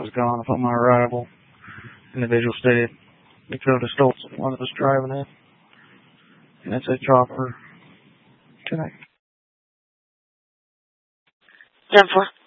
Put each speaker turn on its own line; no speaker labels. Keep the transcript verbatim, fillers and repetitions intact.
was gone upon my arrival. Individual stated Dakota Stoltz was driving it. And it's a chopper. Connect.
ten four.